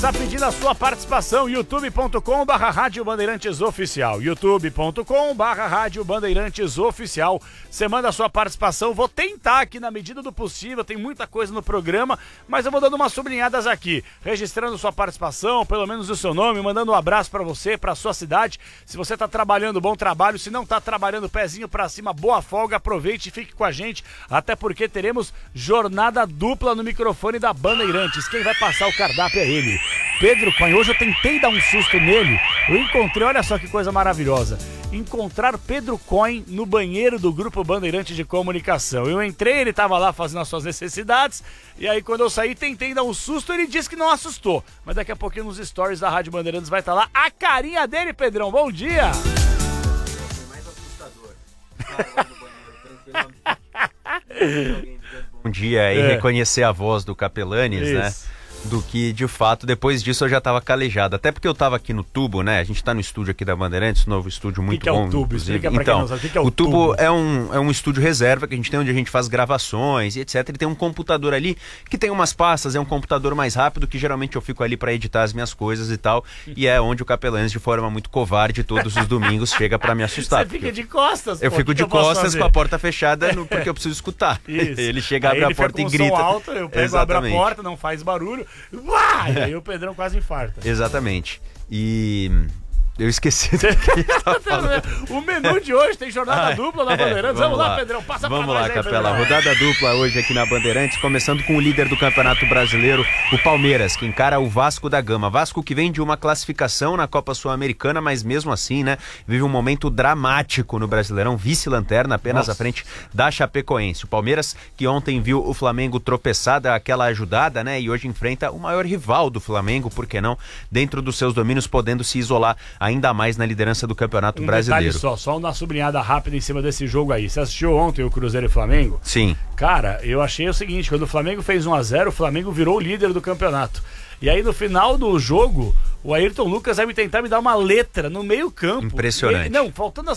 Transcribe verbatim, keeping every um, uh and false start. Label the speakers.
Speaker 1: está pedindo a sua participação. youtube ponto com barra Rádio Bandeirantes Oficial. youtube ponto com barra Rádio Bandeirantes Oficial. Você manda a sua participação. Vou tentar aqui na medida do possível. Tem muita coisa no programa, mas eu vou dando umas sublinhadas aqui. Registrando sua participação, pelo menos o seu nome, mandando um abraço para você, para sua cidade. Se você está trabalhando, bom trabalho. Se não está trabalhando, pezinho para cima, boa folga. Aproveite e fique com a gente. Até porque teremos jornada dupla no microfone da Bandeirantes. Quem vai passar o cardápio é ele, Pedro Coin. Hoje eu tentei dar um susto nele. Eu encontrei, olha só que coisa maravilhosa, encontrar Pedro Coin no banheiro do Grupo Bandeirantes de Comunicação. Eu entrei, ele estava lá fazendo as suas necessidades, e aí quando eu saí tentei dar um susto, ele disse que não assustou. Mas daqui a pouquinho nos stories da Rádio Bandeirantes vai estar lá a carinha dele, Pedrão. Bom dia!
Speaker 2: Foi mais assustador. Ah, no banheiro, tranquilo.
Speaker 3: Um dia e
Speaker 1: É.
Speaker 3: reconhecer a voz do Capelanes,
Speaker 1: Isso.
Speaker 3: né? Do que, de fato, depois disso eu já tava calejado. Até porque eu tava aqui no Tubo, né? A gente tá no estúdio aqui da Bandeirantes, novo estúdio muito
Speaker 1: que é o
Speaker 3: bom.
Speaker 1: Tubo?
Speaker 3: inclusive.
Speaker 1: Explica pra quem
Speaker 3: Então,
Speaker 1: não sabe, o que que é o
Speaker 3: o Tubo,
Speaker 1: Tubo?
Speaker 3: é um, é um estúdio reserva que a gente tem, onde a gente faz gravações e etcétera. E tem um computador ali que tem umas pastas, é um computador mais rápido que geralmente eu fico ali pra editar as minhas coisas e tal. E é onde o Capelanes, de forma muito covarde, todos os domingos chega pra me assustar.
Speaker 1: Você fica de costas,
Speaker 3: Eu
Speaker 1: pô,
Speaker 3: fico
Speaker 1: que
Speaker 3: de
Speaker 1: que eu posso
Speaker 3: costas
Speaker 1: fazer?
Speaker 3: com a porta fechada, no- porque eu preciso escutar.
Speaker 1: Isso.
Speaker 3: Ele chega,
Speaker 1: Aí
Speaker 3: abre
Speaker 1: ele
Speaker 3: a porta
Speaker 1: fica
Speaker 3: e
Speaker 1: com
Speaker 3: grita.
Speaker 1: som alto, eu pego, abro a
Speaker 3: Exatamente.
Speaker 1: porta, não faz barulho. Uá! E aí o Pedrão quase infarta.
Speaker 3: Exatamente. E eu esqueci do que a gente tava falando.
Speaker 1: O menu de hoje tem jornada
Speaker 3: Ah,
Speaker 1: dupla na
Speaker 3: é,
Speaker 1: Bandeirantes. Vamos, lá, Pedrão, passa
Speaker 3: Vamos
Speaker 1: pra
Speaker 3: lá,
Speaker 1: nós aí,
Speaker 3: Capela.
Speaker 1: Pedrão.
Speaker 3: Rodada dupla hoje aqui na Bandeirantes, começando com o líder do Campeonato Brasileiro, o Palmeiras, que encara o Vasco da Gama. Vasco que vem de uma classificação na Copa Sul-Americana, mas mesmo assim, né, vive um momento dramático no Brasileirão, vice-lanterna, apenas
Speaker 1: Nossa.
Speaker 3: à frente da Chapecoense. O Palmeiras que ontem viu o Flamengo tropeçar, dar aquela ajudada, né, e hoje enfrenta o maior rival do Flamengo, por que não, dentro dos seus domínios, podendo se isolar ainda mais na liderança do Campeonato
Speaker 1: Um
Speaker 3: Brasileiro.
Speaker 1: detalhe só, só uma sublinhada rápida em cima desse jogo aí. Você assistiu ontem o Cruzeiro e Flamengo?
Speaker 3: Sim.
Speaker 1: Cara, eu achei o seguinte, quando o Flamengo fez um a zero, o Flamengo virou o líder do campeonato. E aí no final do jogo, o Ayrton Lucas vai me tentar me dar uma letra no meio campo.
Speaker 3: Impressionante.
Speaker 1: Ele- não, faltando as